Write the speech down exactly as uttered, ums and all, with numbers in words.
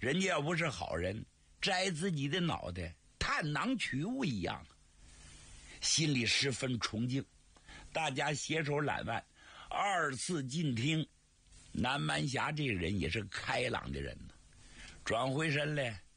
人家要不是好人，摘自己的脑袋，探囊取物一样，心里十分崇敬。大家携手揽腕，二次进厅。南蛮侠这个人也是开朗的人呢，转回身来